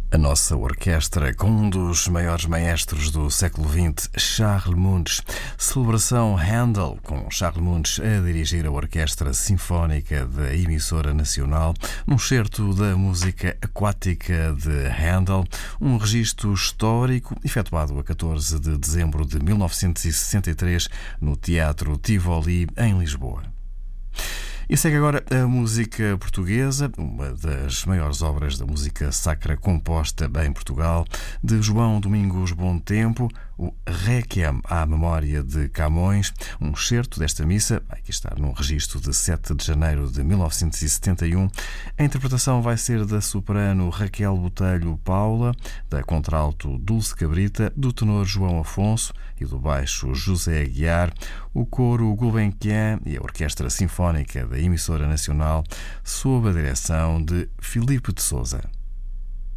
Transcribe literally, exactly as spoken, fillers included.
A nossa orquestra com um dos maiores maestros do século vinte, Charles Munch. Celebração Handel, com Charles Munch a dirigir a Orquestra Sinfónica da Emissora Nacional, num certo da música aquática de Handel, um registro histórico efetuado a catorze de dezembro de mil novecentos e sessenta e três no Teatro Tivoli, em Lisboa. E segue agora a música portuguesa, uma das maiores obras da música sacra composta em Portugal, de João Domingos Bom Tempo, o Requiem à memória de Camões, um excerto desta missa, vai aqui estar num registro de sete de janeiro de mil novecentos e setenta e um. A interpretação vai ser da soprano Raquel Botelho Paula, da contralto Dulce Cabrita, do tenor João Afonso e do baixo José Aguiar, o coro Gulbenkian e a Orquestra Sinfónica da Emissora Nacional, sob a direção de Filipe de Sousa.